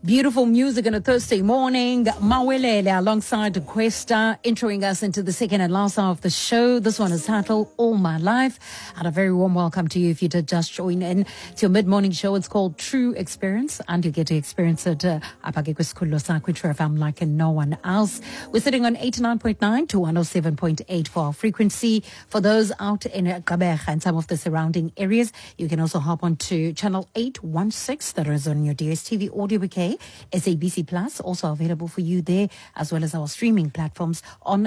Beautiful music on a Thursday morning. Mawelele alongside Questa, introing us into the second and last hour of the show. This one is titled All My Life. And a very warm welcome to you if you did just join in. It's your mid-morning show. It's called True Experience, and you get to experience it True FM like no one else. We're sitting on 89.9 to 107.8 for our frequency. For those out in Gqeberha and some of the surrounding areas, you can also hop on to channel 816 that is on your DSTV audio bouquet. SABC Plus, also available for you there, as well as our streaming platforms on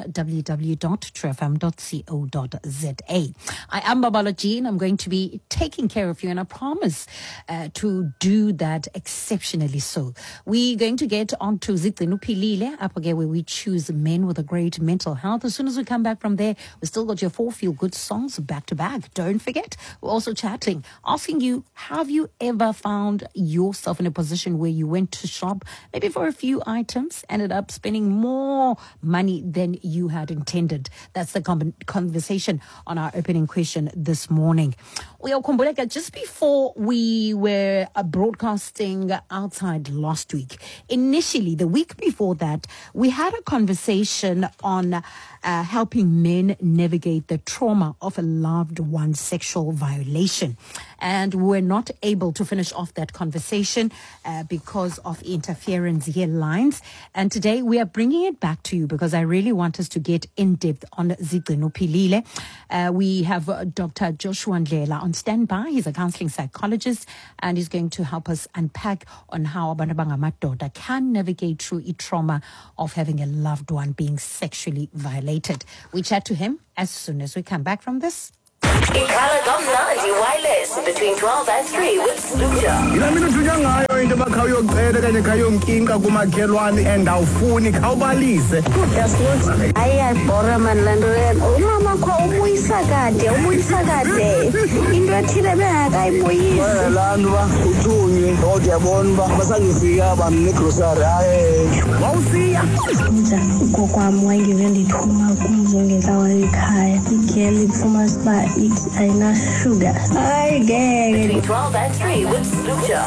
www.truefm.co.za. I am Babala Jean. I'm going to be taking care of you, and I promise to do that exceptionally so. We're going to get on to Zigcinu Philile, up again where we choose men with a great mental health. As soon as we come back from there, we still got your 4 feel-good songs back to back. Don't forget, we're also chatting, asking you, have you ever found yourself in a position where you went to shop, maybe for a few items, ended up spending more money than you had intended? That's the conversation on our opening question this morning. Just before we were broadcasting outside last week, initially, the week before that, we had a conversation on helping men navigate the trauma of a loved one's sexual violation. And we're not able to finish off that conversation because of interference here lines. And today we are bringing it back to you because I really want us to get in depth on Zigcinu Philile. We have Dr. Joshua Ndlela on standby. He's a counseling psychologist, and he's going to help us unpack on how abantu abangamadoda can navigate through a trauma of having a loved one being sexually violated. We chat to him as soon as we come back from this. Ikhala kamnandi wireless between 12 and 3 with Sluja. Mina thunya ngayo into bakhayoqeda kanye khayonkinka kumakhelwane and awufuni khawubalise. Yasibona ayayibhora man lento yena. Umama kho umuyisa kade into ethile bengakayibuyisi. Abantu ba uthunywe kodwa yabona ba basangifika bamnegrocery hayi. Wawusiya. Ngokwami wangive ndithuma kuzo ngenhlawa ekhaya. Igeli kufuma siba sugar. Between 12 and 3 with Sluja.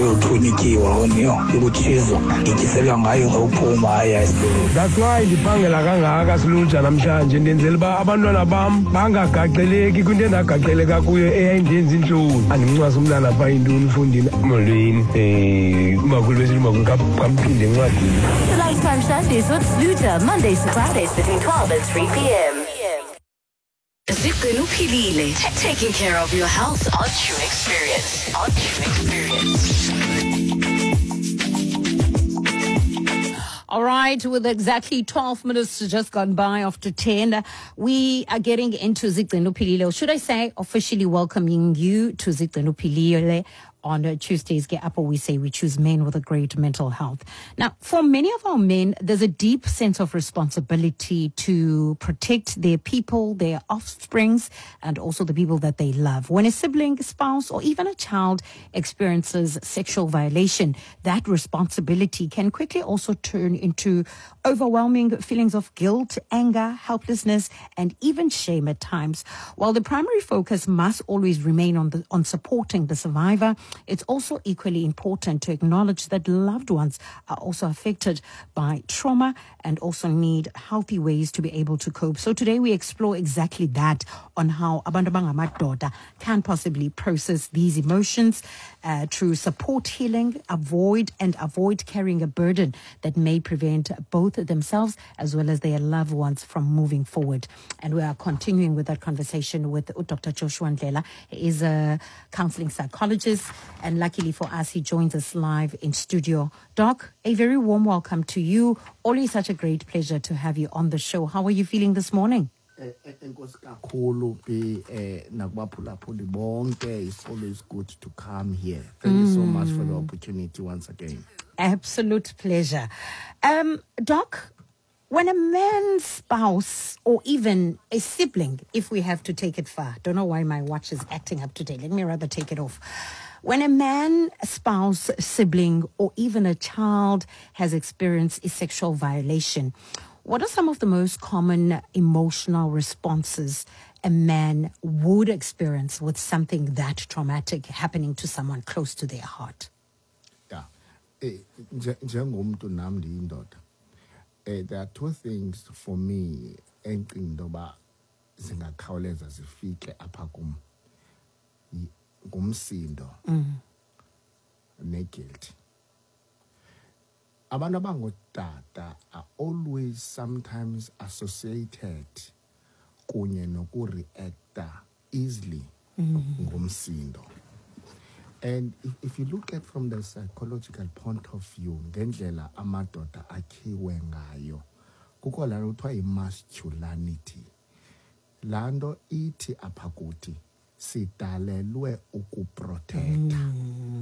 That's why ndiphangela kangaka Sluja namhlanje ndenzela uba abantwana bam bangagaxeleki kwinto endagaxeleka kuyo eyayindenza intlungu. Andimncwasa umntana phaa intoni ufundini molweni umakhulu besithi kamphinde encwadini. The Lifetime Sundays with Sluja, Mondays to Fridays between 12 and 3 p.m. Zigcinu Philile, taking care of your health on True Experience. All right, with exactly 12 minutes just gone by after 10, we are getting into Zigcinu Philile. Or should I say, officially welcoming you to Zigcinu Philile. On Tuesdays, Get Up, we say we choose men with a great mental health. Now, for many of our men, there's a deep sense of responsibility to protect their people, their offsprings, and also the people that they love. When a sibling, spouse, or even a child experiences sexual violation, that responsibility can quickly also turn into overwhelming feelings of guilt, anger, helplessness, and even shame at times. While the primary focus must always remain on supporting the survivor, it's also equally important to acknowledge that loved ones are also affected by trauma and also need healthy ways to be able to cope. So today we explore exactly that on how abantu abangamadoda can possibly process these emotions through support healing, avoid carrying a burden that may prevent both themselves as well as their loved ones from moving forward. And we are continuing with that conversation with Dr. Joshua Ndlela. He is a counseling psychologist, and luckily for us, he joins us live in studio. Doc, a very warm welcome to you. Always such a great pleasure to have you on the show. How are you feeling this morning? It's always good to come here. Thank you so much for the opportunity once again. Absolute pleasure. Doc, when a man's spouse or even a sibling, if we have to take it far, don't know why my watch is acting up today. Let me rather take it off. When a man, spouse, sibling, or even a child has experienced a sexual violation, what are some of the most common emotional responses a man would experience with something that traumatic happening to someone close to their heart? Yeah. Njengomuntu nami ndiyindoda. There are two things for me encinga intoba zingakhawuleza zifike apha kum. Ngumsindo ne-guilt. Abantu abangotata are always sometimes associated kunye nokureacta easily ngumsindo. And if you look at from the psychological point of view, ngendlela amadoda akhiwe ngayo, kukho laa nto kuthiwa yi-masculinity. Laa nto ithi apha kuthi sidalelwe ukuprotecta.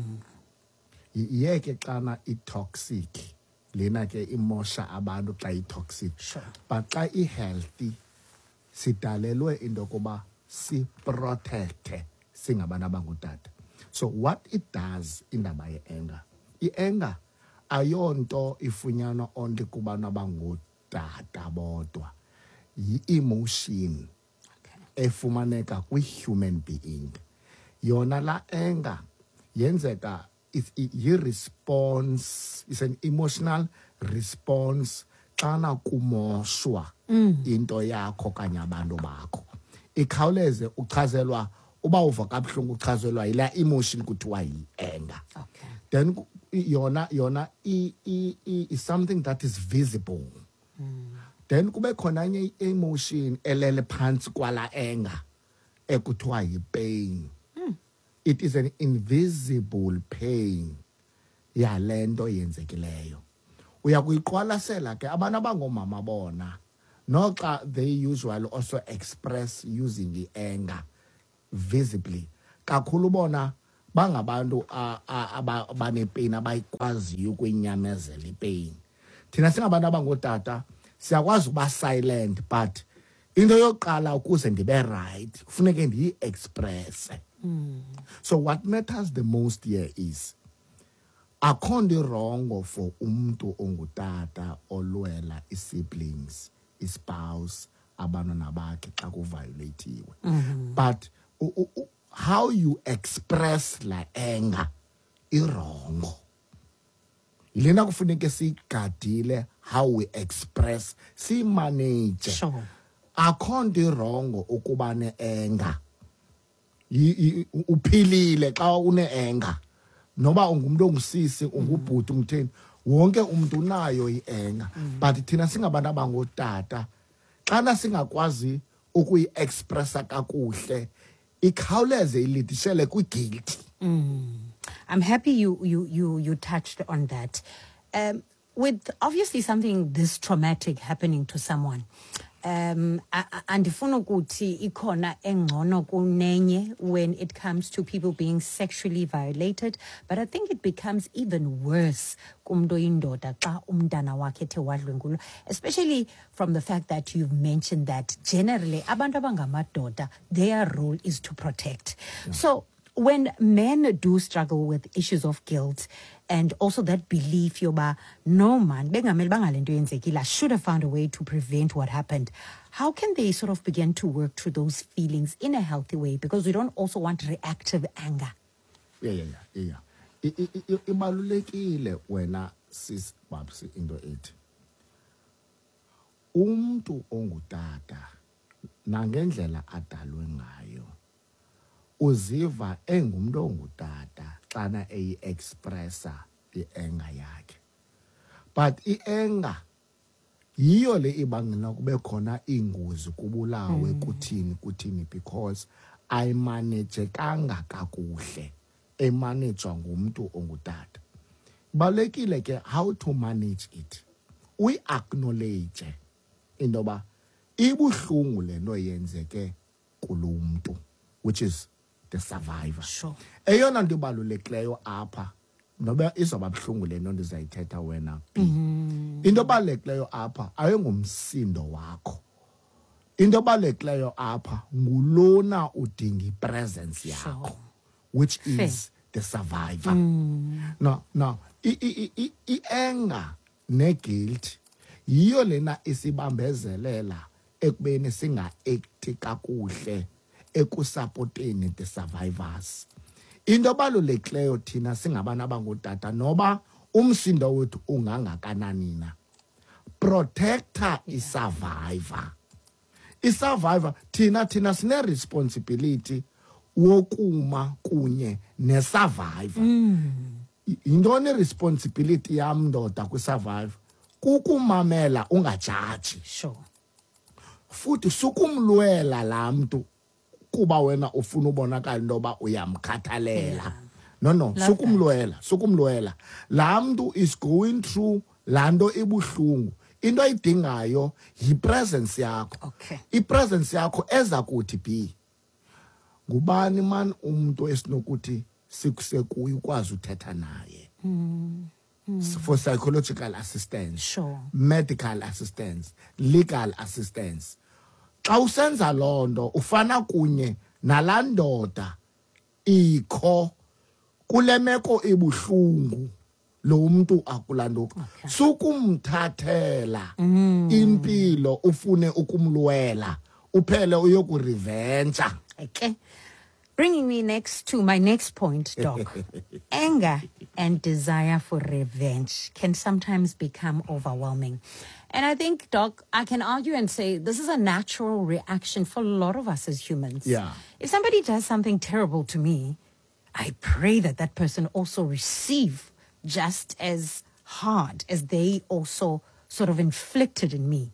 Yeke xana i-toxic, lena ke imosha abantu xa i-toxic. But xa i-healthy, sidalelwe into yokuba siprotecte singabantu abangutata. So what it does indaba ye-anger, i-anger ayonto ifunyanwa only kubantu abangotata bodwa, yi-emotion efumaneka kwi-human being. Yona la anger yenzeka yi-response, it's an emotional response xana kumoshwa into yakho kanye abantu bakho. Ikhawuleze uchazelwa uba uva kabuhlungu uchazelwa yila emotion kuthiwa yi-anger. Okay. Then yona is something that is visible. Then kube khona enye emotion elele phansi kwala anger ekuthiwa yi-pain. It is an invisible pain yalento yenzekileyo. Uyakuyiqwalasela ke abantu abangomama bona noxa they usually also express using the anger visibly. Kakhulu bona bangabantu abanepain abayikwaziyo ukuyinyamezela ipain. Thina singabantu abangotata siyakwazi ukuba silent, but into yokuqala ukuze ndibe right kufuneke ndiyi-express. So what matters the most here is akho nto wrong for umntu ongutata olwela i-siblings, i-spouse, abantwana bakhe xa kuviolatiwe. But how you express la anger irongo. Yilena kufuneke siyigadile how we express, siyimanage. Sure. Akho nto wrong ukuba ne-anger. Uphilile xa une-anger. Noba ungumuntu ongusisi, ungubhuti, ungitheni, wonke umuntu unayo i-anger. But thina singabantu abangotata, xana singakwazi ukuyi-expressa kakuhle, ikhawuleze ilidishele kwi-guilt. I'm happy you touched on that. With obviously something this traumatic happening to someone, andifuna ukuthi ikhona engcono kunenye when it comes to people being sexually violated, but I think it becomes even worse kumntu oyindoda xa umntana wakhe ethe wadlwengulwa, especially from the fact that you've mentioned that generally abantu abangamadoda, their role is to protect. So when men do struggle with issues of guilt and also that belief yoba no man bengamele bangalento yenzekile, I should have found a way to prevent what happened, how can they sort of begin to work through those feelings in a healthy way, because we don't also want reactive anger? Yeah. Ibalulekile wena sis babsi into ethi umntu ongutata nangendlela adalwe ngayo uziva engumntu ongutata xana eyi-expressa i-anger yakhe. But i-anger yiyo le ibangela kube khona ingozi kubulawe kuthini because ayimanejekanga kakuhle, emanejwa ngumntu ongutata. Balekile ke how to manage it. We acknowledge indoba ibuhlungu le nto yenzeke kulumntu, which is the survivor. Sure. Eyona nto ibalulekileyo apha noba izoba buhlungu le nto ndizayithetha wena B. Into ebalulekileyo apha ayingomsindo wakho. Into ebalulekileyo apha ngulona udinga ipresence yakho, which is the survivor. Now i-anger ne-guilt yiyo lena isibambezelela ekubeni singa-acti kakuhle ekusapoteni the survivors. Into ebalulekileyo thina singabantu abangotata noba umsindo wethu ungangakanani na. Protector is survivor. Survivor thina sine responsibility wokuma kunye ne survivor. Yintoni responsibility yam ndoda ku survivor? Kukumamela ungajaji. Sure. Futhi sukumlwela laa mntu kuba wena ufuna ubonakala intoba uyamkhathalela. No, sukumlwela. Laa mntu is going through laa nto ibuhlungu. Into ayidingayo yi-presence yakho. Okay. I-presence yakho eza kuthi be. Ngubani man umuntu esinokuthi sikusekuye ukwazi uthetha naye. For psychological assistance, Sure. medical assistance, legal assistance. Xa usenza loo nto ufana kunye nalaa ndoda ikho kule meko ebuhlungu lo mntu akulanduka. Sukumthathela impilo ufune ukumlwela uphele uyokurevenge. Okay. Bringing me next to my next point, Doc. Anger and desire for revenge can sometimes become overwhelming. And I think, Doc, I can argue and say this is a natural reaction for a lot of us as humans. Yeah. If somebody does something terrible to me, I pray that that person also receive just as hard as they also sort of inflicted in me.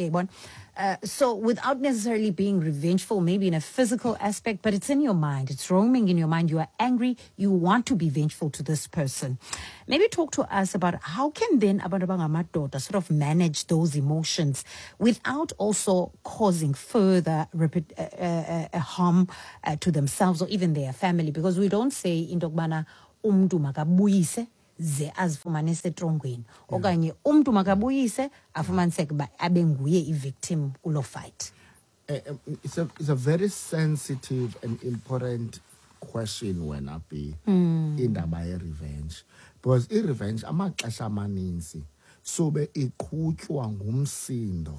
So without necessarily being revengeful, maybe in a physical aspect, but it's in your mind. It's roaming in your mind. You are angry. You want to be vengeful to this person. Maybe talk to us about how can then abantu abangamadoda sort of manage those emotions without also causing further harm to themselves or even their family. Because we don't say into yokubana umntu makabuyise ze azifumanise etrongweni okanye umntu makabuyise afumaniseke ba abe nguye i-victim kulo fight. It's a very sensitive and important question when I be indaba ye-revenge, because i-revenge amaxesha amaninzi sobe iqhutywa ngumsindo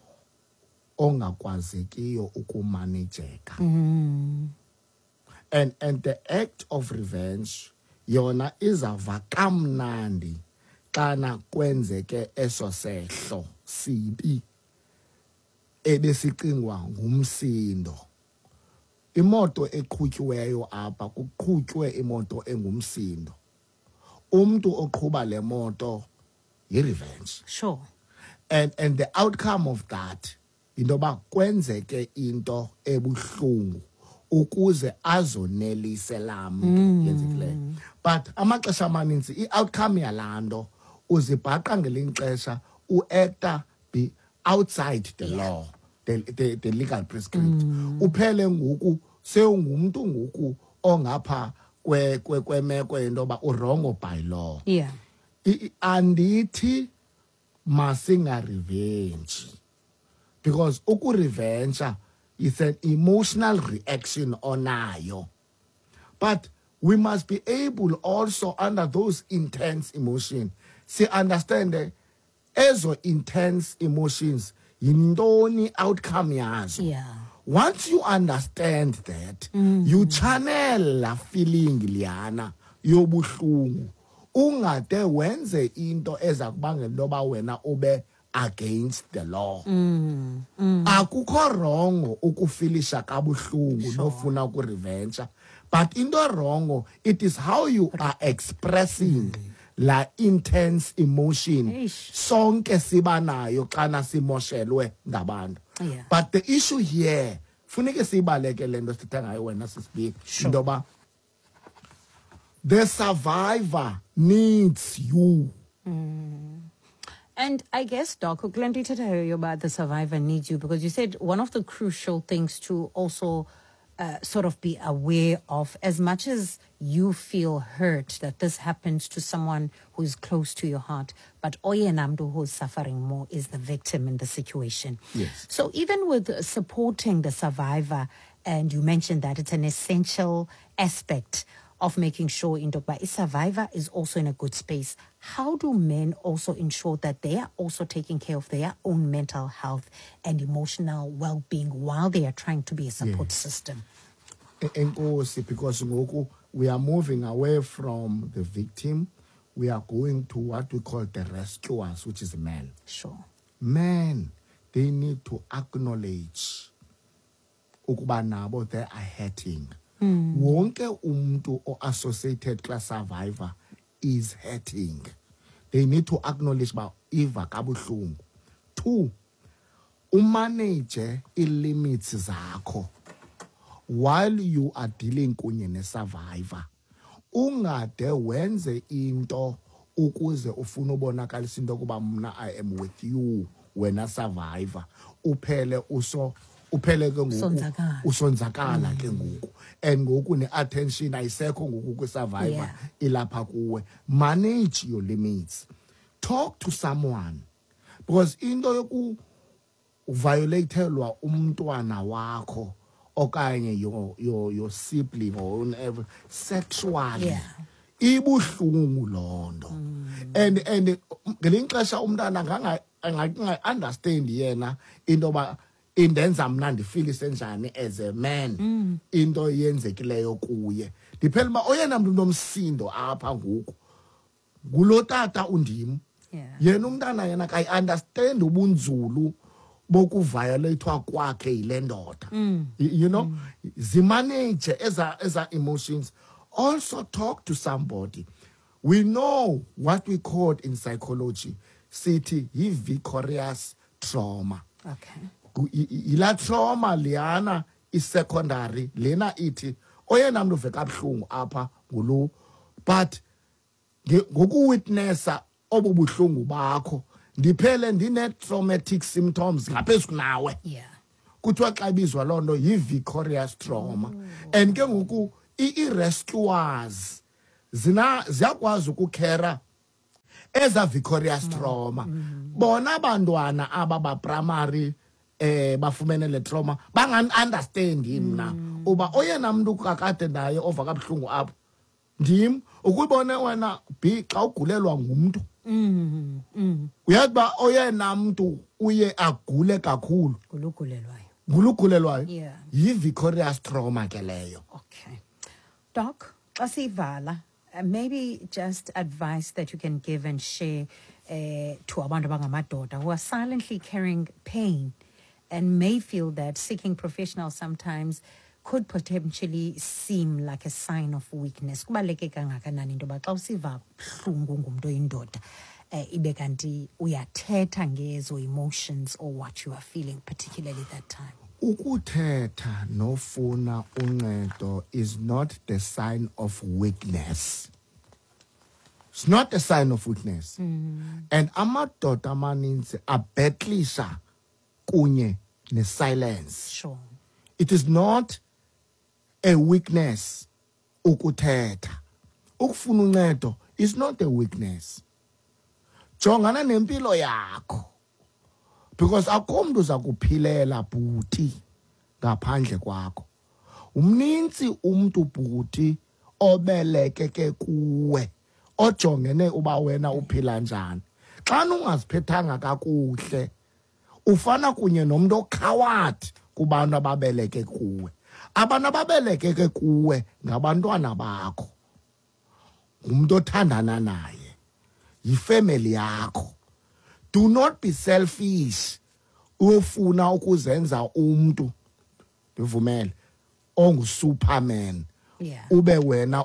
ongakwazekiyo ukumanejeka. And the act of revenge yona izava kamnandi xana kwenzeke eso sehlo sibi ebesicingwa ngumsindo. Imoto eqhutyiweyo apha kuqhutywe imoto engumsindo. Umntu oqhuba le moto yi-revenge. Sure. And the outcome of that intoba kwenzeke into ebuhlungu ukuze azonelise laa mntu yenzekileyo. But amaxesha amaninzi i-outcome yalaa nto uzibhaqa ngelinye ixesha uacta be outside the law, the legal prescript. Uphele ngoku sewungumntu ngoku ongapha kwemeko yentoba urongo by law. Yeah. Andithi masinga-revenge, because ukurevenge is an emotional reaction onayo. But we must be able also under those intense emotions, see, understand ezo intense emotions yintoni outcome yazo. Yeah. Once you understand that, you channel la feeling liyana yobuhlungu. Ungade wenze into eza kubangela intoba wena ube against the law. Akukho wrong ukufilisha kabuhlungu nofuna ukurevenge, but into wrong, it is how you are expressing la intense emotion sonke sibanayo xana simoshelwe ngabantu. Yeah. But the issue here funeke sibaleke lento sithetha ngayo wena sisibi intoba the survivor needs you. And I guess, Doc, plenty to tell you about the survivor needs you, because you said one of the crucial things to also sort of be aware of, as much as you feel hurt that this happens to someone who is close to your heart, but Oyenamdo who is suffering more is the victim in the situation. Yes. So even with supporting the survivor, and you mentioned that it's an essential aspect of making sure a survivor is also in a good space, how do men also ensure that they are also taking care of their own mental health and emotional well-being while they are trying to be a support system? Because we are moving away from the victim, we are going to what we call the rescuers, which is men. Sure. Men, they need to acknowledge ukuba nabo they are hurting. Wonke umntu o associated class survivor is hurting. They need to acknowledge ba iva kabuhlungu. 2, umanage limits zakho while you are dealing kunye ne-survivor. Ungade wenze into ukuze ufuna ubonakalisa into kuba mna I am with you wena survivor. Uphele ke ngoku usonzakala ke ngoku, and ngoku ne-attention ayisekho ngoku kwi-survivor ilapha kuwe. Manage your limits. Talk to someone, because into yoku violatelwa umntwana wakho okanye your sibling or whatever sexually, ibuhlungu londo. And ngelinye ixesha umntana understand yena into ba indenza mna ndifile senjani as a man, into yenzekileyo kuye. Ndiphela uba oyena mntu nomsindo apha ngoku ngulotata undim. Yena umntana yena kayi understand ubunzulu bokuviolatewa kwakhe yile ndoda. You know, zimanage eza emotions. Also talk to somebody. We know what we call in psychology sithi vicarious trauma. Okay. Ila trauma liana is secondary, lena iti oyena mntu veka buhlungu apha ngulu, but ngoku witnessa obu buhlungu bakho ndiphele ndine traumatic symptoms ngaphezu kunawe. Kuthiwa xa ibizwa loo nto vicarious trauma. And ke ngoku i-rescuers ziyakwazi ukukhera eza vicarious trauma. Bona abantwana aba ba-primary bafumene le trauma bangan-understand mna uba oyena mntu kakade naye ova kabuhlungu apho ndim. Ukubone wena B xa ugulelwa ngumntu, uyazi uba oyena mntu uye agule kakhulu ngulugulelwayo, yi-vicarious trauma ke leyo. Okay. Doc, asivala, maybe just advice that you can give and share to abantu abangamadoda who are silently carrying pain and may feel that seeking professionals sometimes could potentially seem like a sign of weakness. Kubaluleke kangakanani into yoba xa usiva buhlungu ngumntu oyindoda ibe kanti uyathetha ngezo emotions or what you are feeling particularly that time? Ukuthetha nofuna uncedo is not the sign of weakness. It's not a sign of weakness. And amadoda amaninzi abhetlisha kunye ne-silence. Sure. It is not a weakness ukuthetha. Ukufuna uncedo is not a weakness. Jongana nempilo yakho. Because akho mntu uza kuphilela bhuti ngaphandle kwakho. Umninzi umntu bhuti obelekeke kuwe ojongene uba wena uphila njani. Xa ungaziphethanga kakuhle ufana kunye nomuntu okhawadi kubantu ababeleke kuwe. Abantu ababelekeke kuwe ngabantwana bakho. Umuntu othandana naye. Yifamily yakho. Do not be selfish. Ufuna ukuzenza umuntu ndivumele ongu-Superman. Ube wena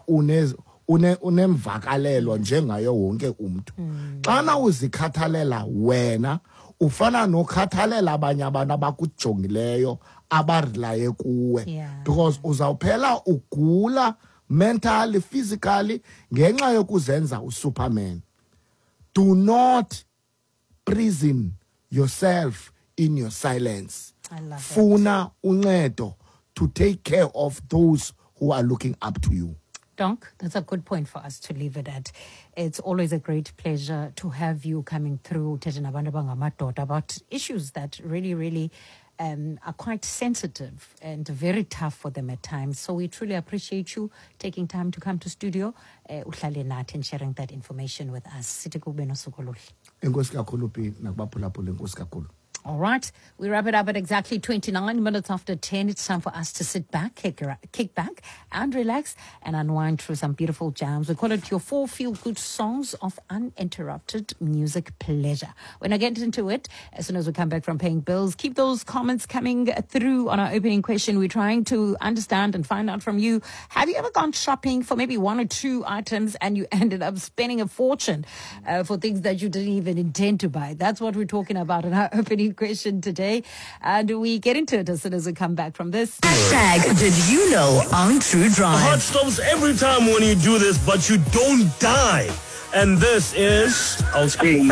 unemvakalelo njengayo wonke umuntu. Xana uzikhathalela wena ufana nokhathalela abanye abantu abakujongileyo abarilaye kuwe. Because uzawuphela ugula mentally, physically ngenxa yokuzenza uSuperman. Do not prison yourself in your silence. Funa uncedo to take care of those who are looking up to you. Doc, that's a good point for us to leave it at. It's always a great pleasure to have you coming through about issues that really are quite sensitive and very tough for them at times. So we truly appreciate you taking time to come to studio and sharing that information with us. All right, we wrap it up at exactly 29 minutes after 10. It's time for us to sit back, kick back, and relax and unwind through some beautiful jams. We call it your 4 feel-good songs of uninterrupted music pleasure. When I get into it, as soon as we come back from paying bills, keep those comments coming through on our opening question. We're trying to understand and find out from you. Have you ever gone shopping for maybe 1 or 2 items and you ended up spending a fortune for things that you didn't even intend to buy? That's what we're talking about in our opening question today. And we get into it as soon as we come back from this. Hashtag did you know on True Drive. Heart stops every time when you do this, but you don't die. And this is... It's sneezing,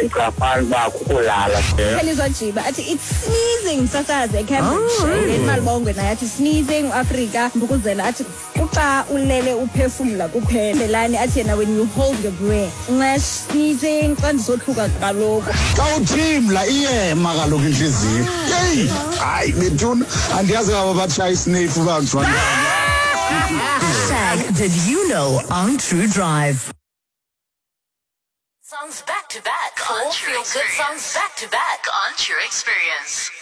sakaze Cambridge. Malibongwe naye athi sneezing Africa mbukuzela athi uxa ulele uphefumula kuphela lani athi yena when you hold your breath nxa sneezing xa ndizothuka kaloku xa uthimla iyema kaloku inhliziyo hey hayi bethuna andiyazi aba batshaya isnefu bangijwa Hashtag did you know on True Drive. Songs back to back on True Experience. Good songs back to back on True Experience.